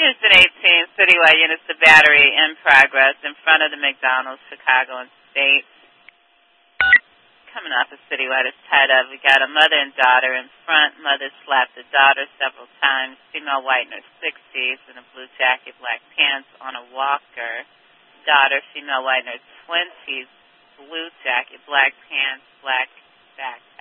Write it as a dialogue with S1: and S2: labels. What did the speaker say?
S1: Houston 18, Citywide units to battery in progress in front of the McDonald's, Chicago and State. Coming off of Citywide is tied up. We got a mother and daughter in front. Mother slapped the daughter several times. Female white in her 60s in a blue jacket, black pants on a walker. Daughter, female white in her 20s, blue jacket, black pants, black back